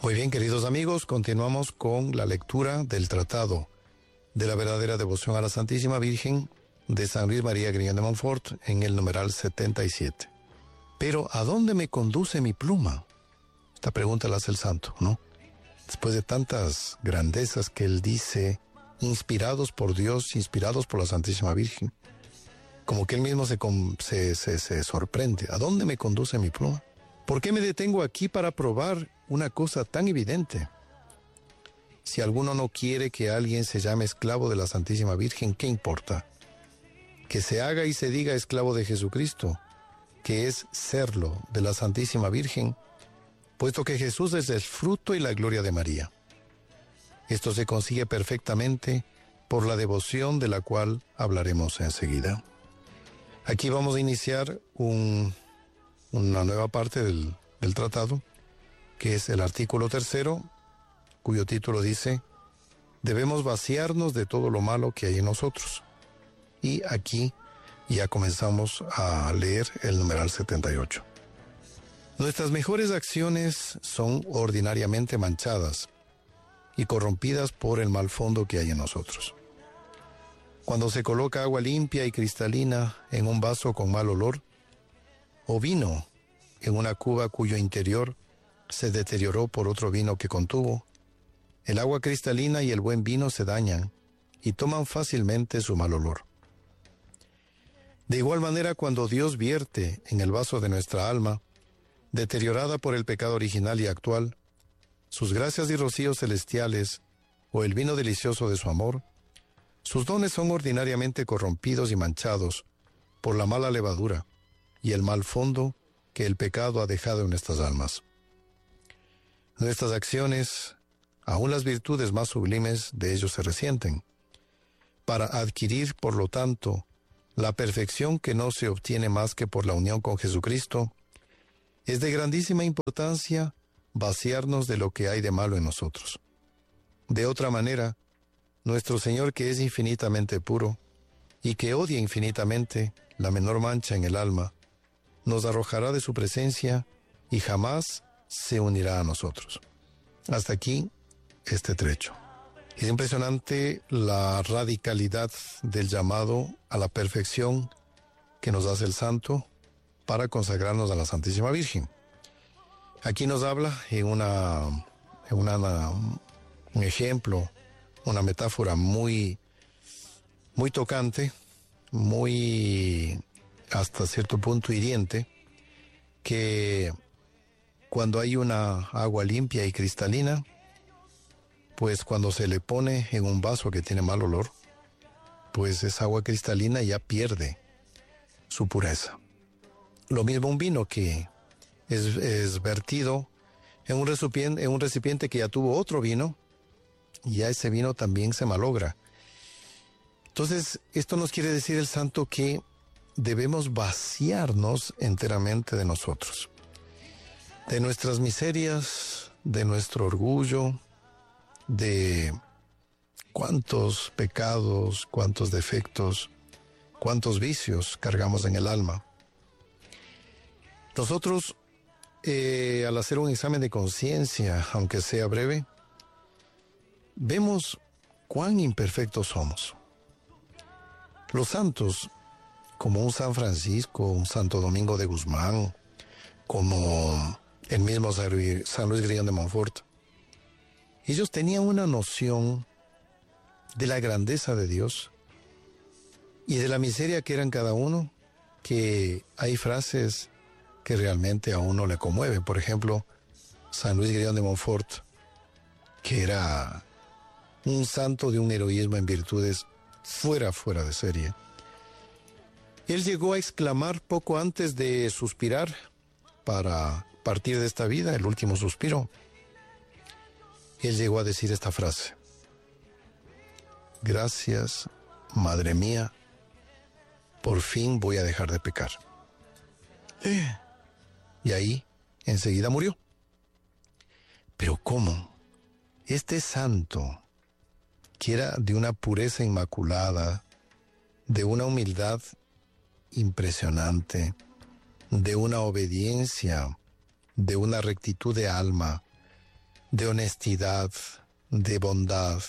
Muy bien, queridos amigos, continuamos con la lectura del Tratado de la verdadera devoción a la Santísima Virgen de San Luis María Griñón de Montfort en el numeral 77. Pero, ¿a dónde me conduce mi pluma? Esta pregunta la hace el santo, ¿no? Después de tantas grandezas que él dice, inspirados por Dios, inspirados por la Santísima Virgen, como que él mismo se sorprende. ¿A dónde me conduce mi pluma? ¿Por qué me detengo aquí para probar una cosa tan evidente? Si alguno no quiere que alguien se llame esclavo de la Santísima Virgen, ¿qué importa? Que se haga y se diga esclavo de Jesucristo, que es serlo de la Santísima Virgen, puesto que Jesús es el fruto y la gloria de María. Esto se consigue perfectamente por la devoción de la cual hablaremos enseguida. Aquí vamos a iniciar una nueva parte del tratado, que es el artículo 3, cuyo título dice: debemos vaciarnos de todo lo malo que hay en nosotros. Y aquí ya comenzamos a leer el numeral 78. Nuestras mejores acciones son ordinariamente manchadas y corrompidas por el mal fondo que hay en nosotros. Cuando se coloca agua limpia y cristalina en un vaso con mal olor, o vino en una cuba cuyo interior se deterioró por otro vino que contuvo, el agua cristalina y el buen vino se dañan y toman fácilmente su mal olor. De igual manera, cuando Dios vierte en el vaso de nuestra alma, deteriorada por el pecado original y actual, sus gracias y rocíos celestiales, o el vino delicioso de su amor, sus dones son ordinariamente corrompidos y manchados por la mala levadura y el mal fondo que el pecado ha dejado en nuestras almas. Nuestras acciones, aun las virtudes más sublimes de ellos se resienten, para adquirir, por lo tanto, la perfección que no se obtiene más que por la unión con Jesucristo. Es de grandísima importancia vaciarnos de lo que hay de malo en nosotros. De otra manera, nuestro Señor, que es infinitamente puro y que odia infinitamente la menor mancha en el alma, nos arrojará de su presencia y jamás se unirá a nosotros. Hasta aquí este trecho. Es impresionante la radicalidad del llamado a la perfección que nos hace el santo para consagrarnos a la Santísima Virgen. Aquí nos habla en un ejemplo, una metáfora muy tocante, muy hasta cierto punto hiriente, que cuando hay una agua limpia y cristalina, pues cuando se le pone en un vaso que tiene mal olor, pues esa agua cristalina ya pierde su pureza. Lo mismo un vino que es vertido en un recipiente que ya tuvo otro vino, y ya ese vino también se malogra. Entonces, esto nos quiere decir el santo que debemos vaciarnos enteramente de nosotros, de nuestras miserias, de nuestro orgullo, de cuántos pecados, cuántos defectos, cuántos vicios cargamos en el alma. Nosotros, al hacer un examen de conciencia, aunque sea breve, vemos cuán imperfectos somos. Los santos, como un San Francisco, un Santo Domingo de Guzmán, como el mismo San Luis Griñón de Montfort, ellos tenían una noción de la grandeza de Dios y de la miseria que eran cada uno, que hay frases que realmente a uno le conmueven. Por ejemplo, San Luis Griñón de Montfort, que era un santo de un heroísmo en virtudes fuera de serie. Él llegó a exclamar poco antes de suspirar para partir de esta vida, el último suspiro. Él llegó a decir esta frase: gracias, Madre mía, por fin voy a dejar de pecar. Y ahí enseguida murió. Pero ¿cómo? Este santo, que era de una pureza inmaculada, de una humildad impresionante, de una obediencia, de una rectitud de alma, de honestidad, de bondad,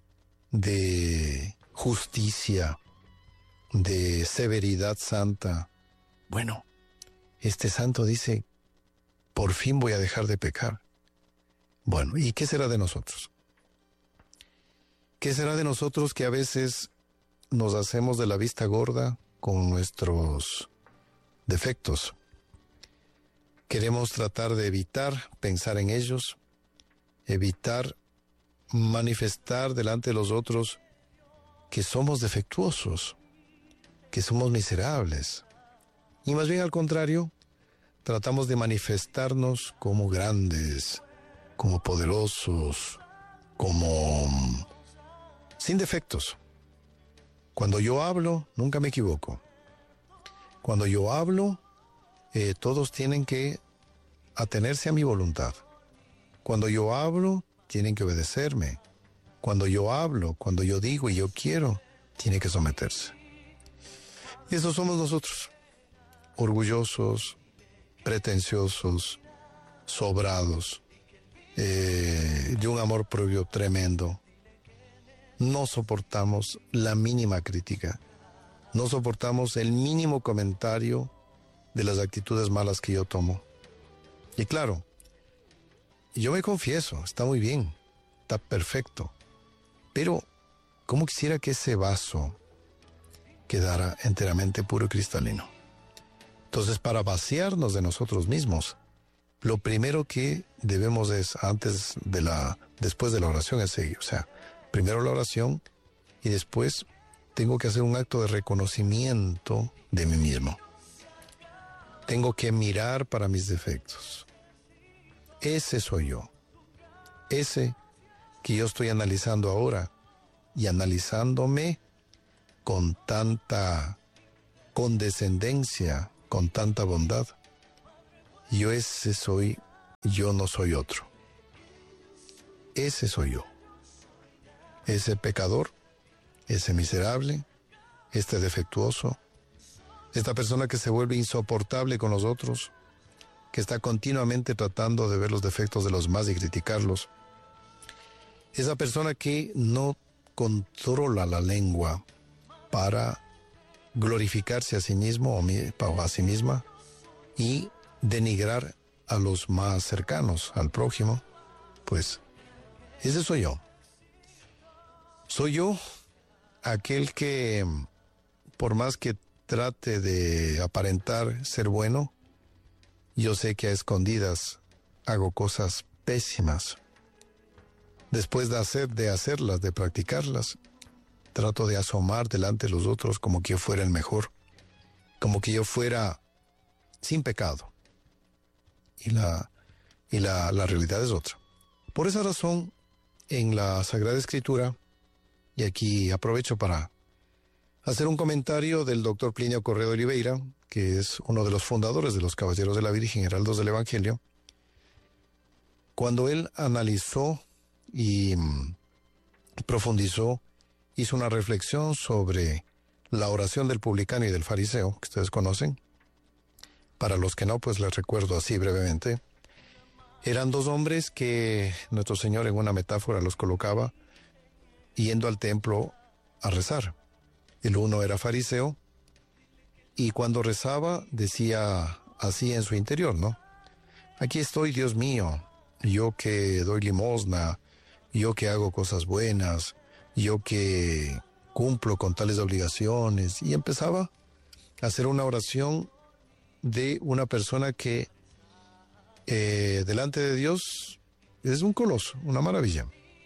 de justicia, de severidad santa. Bueno, este santo dice, por fin voy a dejar de pecar. Bueno, ¿y qué será de nosotros? ¿Qué será de nosotros que a veces nos hacemos de la vista gorda con nuestros defectos? Queremos tratar de evitar pensar en ellos, evitar manifestar delante de los otros que somos defectuosos, que somos miserables. Y más bien al contrario, tratamos de manifestarnos como grandes, como poderosos, como sin defectos. Cuando yo hablo, nunca me equivoco. Cuando yo hablo, todos tienen que atenerse a mi voluntad. Cuando yo hablo, tienen que obedecerme. Cuando yo hablo, cuando yo digo y yo quiero, tiene que someterse. Y eso somos nosotros, orgullosos, pretenciosos, sobrados, de un amor propio tremendo. No soportamos la mínima crítica, no soportamos el mínimo comentario de las actitudes malas que yo tomo. Y claro, yo me confieso, está muy bien, está perfecto, pero ¿cómo quisiera que ese vaso quedara enteramente puro y cristalino? Entonces, para vaciarnos de nosotros mismos, lo primero que debemos es, después de la oración, es seguir. O sea, primero la oración y después tengo que hacer un acto de reconocimiento de mí mismo. Tengo que mirar para mis defectos. Ese soy yo. Ese que yo estoy analizando ahora y analizándome con tanta condescendencia, con tanta bondad. Yo ese soy, yo no soy otro. Ese soy yo. Ese pecador, ese miserable, este defectuoso, esta persona que se vuelve insoportable con los otros, que está continuamente tratando de ver los defectos de los demás y criticarlos. Esa persona que no controla la lengua para glorificarse a sí mismo o a sí misma y denigrar a los más cercanos, al prójimo, pues ese soy yo. Soy yo aquel que, por más que trate de aparentar ser bueno, yo sé que a escondidas hago cosas pésimas. Después de hacerlas, de practicarlas, trato de asomar delante de los otros como que yo fuera el mejor, como que yo fuera sin pecado. Y la realidad es otra. Por esa razón, en la Sagrada Escritura, y aquí aprovecho para hacer un comentario del doctor Plinio Correa de Oliveira, que es uno de los fundadores de los Caballeros de la Virgen, Heraldos del Evangelio, cuando él analizó y profundizó, hizo una reflexión sobre la oración del publicano y del fariseo, que ustedes conocen. Para los que no, pues les recuerdo así brevemente. Eran dos hombres que nuestro Señor en una metáfora los colocaba yendo al templo a rezar. El uno era fariseo y cuando rezaba decía así en su interior, ¿no? Aquí estoy, Dios mío, yo que doy limosna, yo que hago cosas buenas, yo que cumplo con tales obligaciones. Y empezaba a hacer una oración de una persona que delante de Dios es un coloso, una maravilla.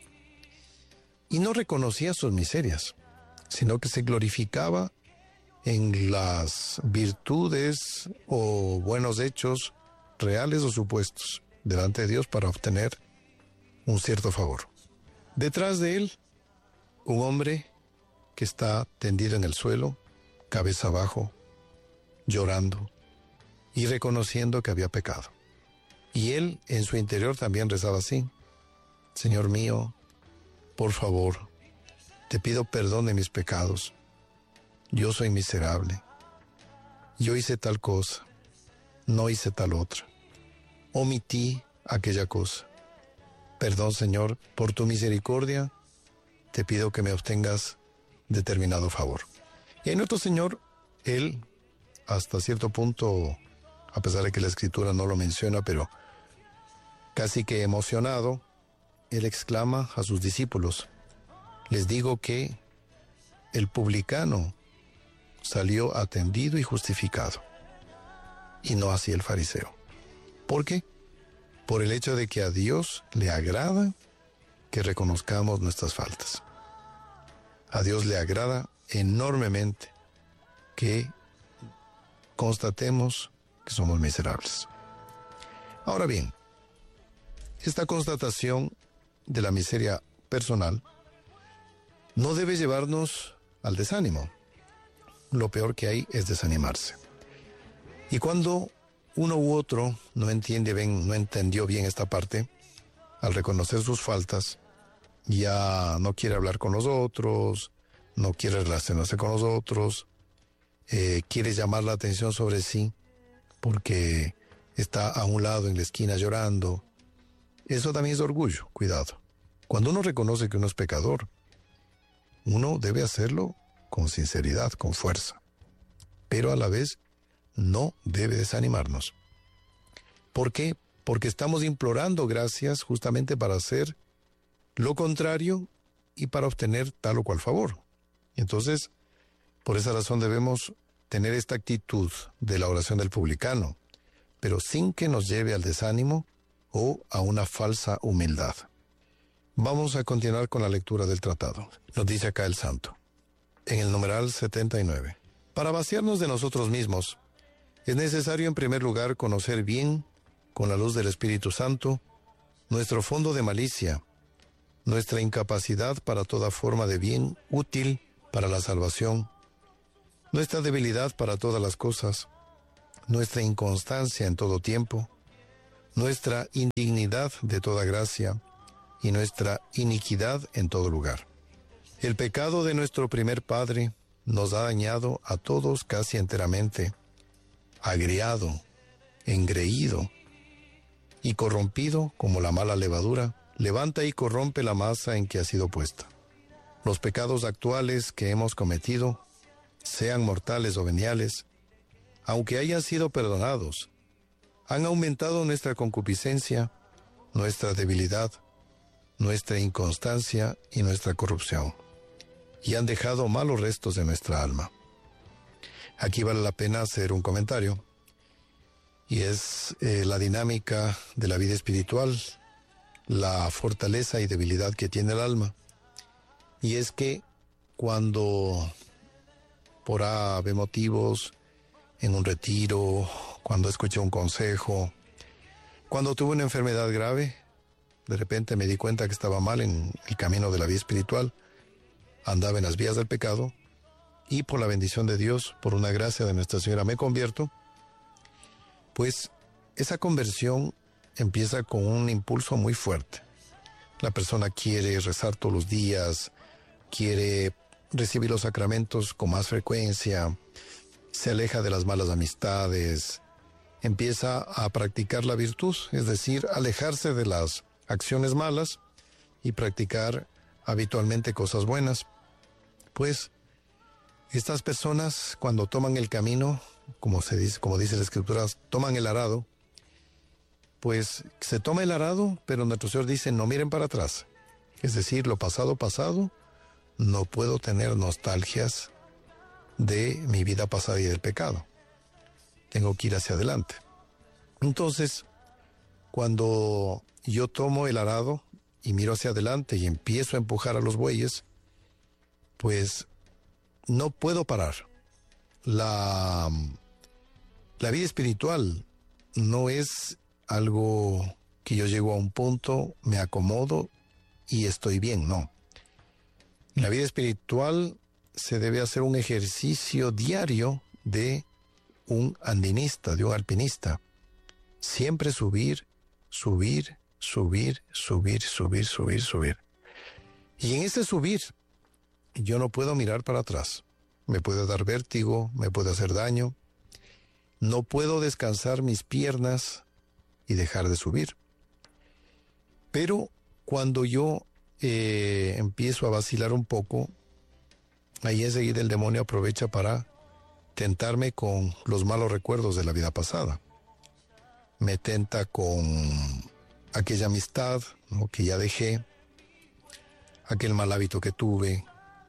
Y no reconocía sus miserias, sino que se glorificaba en las virtudes o buenos hechos reales o supuestos delante de Dios para obtener un cierto favor. Detrás de él, un hombre que está tendido en el suelo, cabeza abajo, llorando y reconociendo que había pecado. Y él en su interior también rezaba así: Señor mío, por favor, te pido perdón de mis pecados. Yo soy miserable. Yo hice tal cosa, no hice tal otra. Omití aquella cosa. Perdón, Señor, por tu misericordia, te pido que me obtengas determinado favor. Y en nuestro Señor, Él, hasta cierto punto, a pesar de que la Escritura no lo menciona, pero casi que emocionado, Él exclama a sus discípulos, les digo que el publicano salió atendido y justificado, y no así el fariseo. ¿Por qué? Por el hecho de que a Dios le agrada que reconozcamos nuestras faltas. A Dios le agrada enormemente que constatemos que somos miserables. Ahora bien, esta constatación de la miseria personal no debe llevarnos al desánimo. Lo peor que hay es desanimarse. Y cuando uno u otro no entendió bien esta parte, al reconocer sus faltas, ya no quiere hablar con los otros, no quiere relacionarse con los otros, quiere llamar la atención sobre sí, porque está a un lado en la esquina llorando. Eso también es orgullo, cuidado. Cuando uno reconoce que uno es pecador, uno debe hacerlo con sinceridad, con fuerza, pero a la vez no debe desanimarnos. ¿Por qué? Porque estamos implorando gracias justamente para hacer lo contrario y para obtener tal o cual favor. Entonces, por esa razón debemos tener esta actitud de la oración del publicano, pero sin que nos lleve al desánimo o a una falsa humildad. Vamos a continuar con la lectura del tratado. Nos dice acá el santo, en el numeral 79. Para vaciarnos de nosotros mismos, es necesario en primer lugar conocer bien, con la luz del Espíritu Santo, nuestro fondo de malicia, nuestra incapacidad para toda forma de bien útil para la salvación, nuestra debilidad para todas las cosas, nuestra inconstancia en todo tiempo, nuestra indignidad de toda gracia y nuestra iniquidad en todo lugar. El pecado de nuestro primer padre nos ha dañado a todos casi enteramente, agriado, engreído y corrompido como la mala levadura, levanta y corrompe la masa en que ha sido puesta. Los pecados actuales que hemos cometido, sean mortales o veniales, aunque hayan sido perdonados, han aumentado nuestra concupiscencia, nuestra debilidad, nuestra inconstancia y nuestra corrupción, y han dejado malos restos de nuestra alma. Aquí vale la pena hacer un comentario, y es la dinámica de la vida espiritual, la fortaleza y debilidad que tiene el alma. Y es que cuando por ave motivos, en un retiro, cuando escuché un consejo, cuando tuve una enfermedad grave, de repente me di cuenta que estaba mal en el camino de la vida espiritual, andaba en las vías del pecado, y por la bendición de Dios, por una gracia de Nuestra Señora, me convierto. Pues esa conversión empieza con un impulso muy fuerte. La persona quiere rezar todos los días, quiere recibir los sacramentos con más frecuencia, se aleja de las malas amistades, empieza a practicar la virtud, es decir, alejarse de las acciones malas y practicar habitualmente cosas buenas. Pues estas personas, cuando toman el camino, como dice la Escritura, toman el arado, pues se toma el arado, pero nuestro Señor dice, no miren para atrás. Es decir, lo pasado, pasado, no puedo tener nostalgias de mi vida pasada y del pecado. Tengo que ir hacia adelante. Entonces, cuando yo tomo el arado y miro hacia adelante y empiezo a empujar a los bueyes, pues no puedo parar. La vida espiritual no es algo que yo llego a un punto, me acomodo y estoy bien, no. La vida espiritual se debe hacer un ejercicio diario de un andinista, de un alpinista. Siempre subir, subir, subir, subir, subir, subir, subir. Y en ese subir, yo no puedo mirar para atrás. Me puede dar vértigo, me puede hacer daño. No puedo descansar mis piernas y dejar de subir. Pero Cuando yo empiezo a vacilar un poco, ahí enseguida el demonio aprovecha para tentarme con los malos recuerdos de la vida pasada. Me tenta con aquella amistad, ¿no?, que ya dejé, aquel mal hábito que tuve,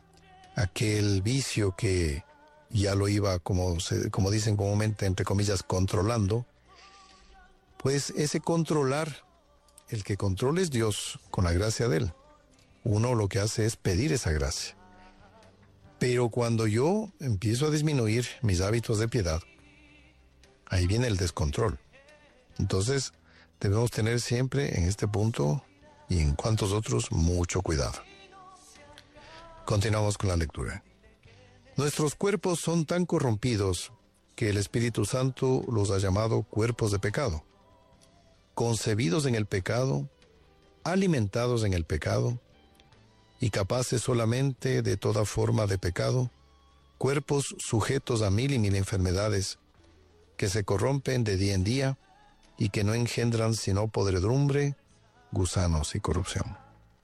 aquel vicio que ya lo iba, como dicen comúnmente, entre comillas, controlando. Pues ese controlar, el que controla es Dios, con la gracia de Él. Uno lo que hace es pedir esa gracia. Pero cuando yo empiezo a disminuir mis hábitos de piedad, ahí viene el descontrol. Entonces, debemos tener siempre en este punto y en cuantos otros mucho cuidado. Continuamos con la lectura. Nuestros cuerpos son tan corrompidos que el Espíritu Santo los ha llamado cuerpos de pecado, concebidos en el pecado, alimentados en el pecado, y capaces solamente de toda forma de pecado, cuerpos sujetos a mil y mil enfermedades, que se corrompen de día en día y que no engendran sino podredumbre, gusanos y corrupción.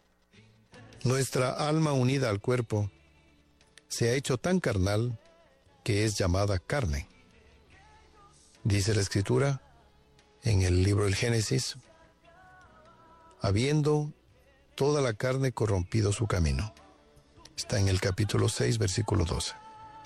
Nuestra alma unida al cuerpo se ha hecho tan carnal que es llamada carne. Dice la Escritura en el libro del Génesis: habiendo toda la carne corrompido su camino. Está en el capítulo 6, versículo 12.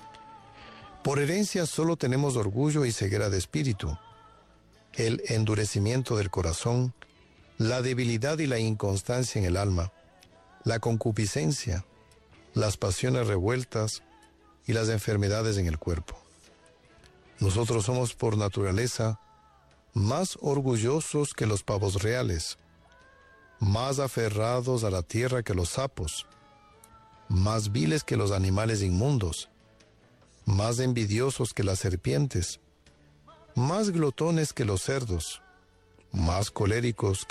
Por herencia solo tenemos orgullo y ceguera de espíritu, el endurecimiento del corazón, la debilidad y la inconstancia en el alma, la concupiscencia, las pasiones revueltas y las enfermedades en el cuerpo. Nosotros somos por naturaleza más orgullosos que los pavos reales, más aferrados a la tierra que los sapos, más viles que los animales inmundos, más envidiosos que las serpientes, más glotones que los cerdos, más coléricos